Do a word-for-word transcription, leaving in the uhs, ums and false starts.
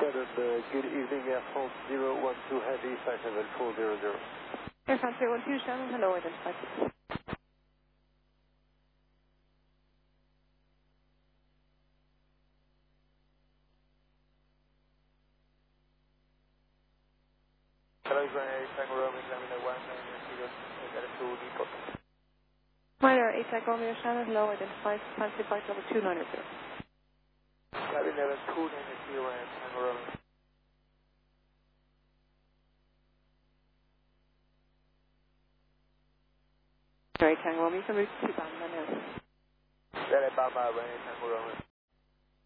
Shannon, uh, good evening, Air France zero one two Heavy, five seven four zero zero. Air France zero one two, Shannon, hello, identified. Hello, Grand Tango Romeo, Examiner one, zero, zero two, depot. Minor, eight Tango Romeo, Shannon, hello, identified, fancy flight level two nine zero. Cabin level two nine zero, Tango Romeo. Sorry, Tango Romeo, some route to Bama now. Baba, Tango Romeo.